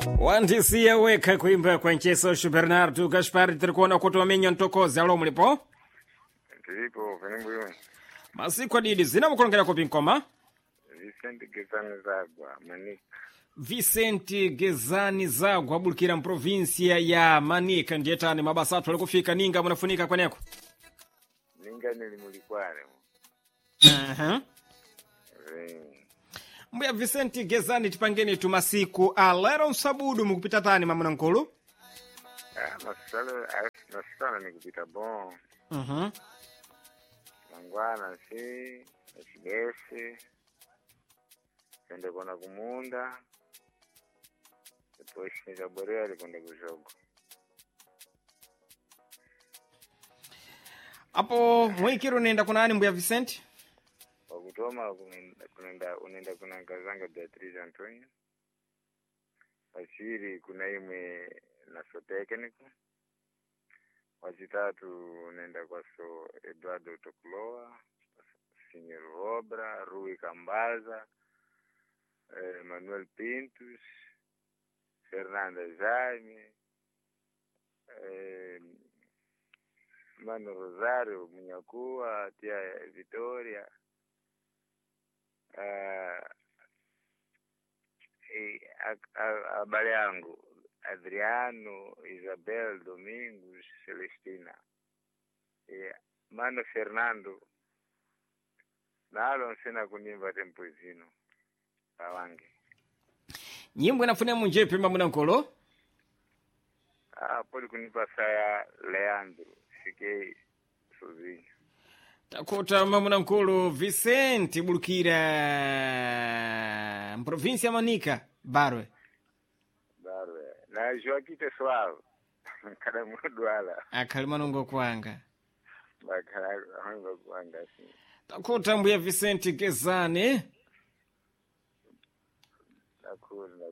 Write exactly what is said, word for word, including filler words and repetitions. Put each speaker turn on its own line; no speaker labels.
Wandisiya wekha kuimba kwa Ncheso Bernardo Gaspar tirikuona kuti wamenyo ntokozi alo mulipo?
Tilipo venimbuyo.
Masiku adidi zina mukulongera kupi nkoma?
Vicente Gezani Zagwa, Manika.
Vicente Gezani Zagwa abulukira mprovinsia ya Manika ndiye tani mabasa atu alikufika ninga munafunika kweneko?
Ninga nilimulikwale.
Aha. Mbuya Vicente Gezani tipangeni tu masiku alero msabudu mukupita tani mamuna nkulu?
Ah, masala, masala ni kupita bon.
Mhm.
Mangwana si, Chibese. Kende kona kumunda. Depois nikaborea likonde kujogo.
Apo mwikiro nenda kunani mbuya Vicente?
Wakutoma kunenda unenda kuna nkazanga Beatrice Antonio. Wachiri kuna imwe na so technical. Wachitatu unenda kwa so Eduardo Tokuloa, Senior Obra, Rui Kambaza, eh, Manuel Pintus, Fernanda Jaime, eh, Mano Rosario Munyakua, tia Vitoria, uh, e, habari yangu Adriano, Isabel, Domingos, Celestina, e, Mano Fernando, nalo nsena kunimba tempo zino pawange.
Nyimbo inafuna munjepe mamuna nkolo?
Ah, poli kunipa saya Leandro, Sikei, Sozinho.
Takota mamuna nkolo Vicente bulukira mprovinsia Manika, Barwe.
Barwe. Na Joaquite Suave, kada mudwala.
Akali manungo kwanga.
Bakala manungo kwanga si.
Takota mbuya Vicente Gezani.
Takuna.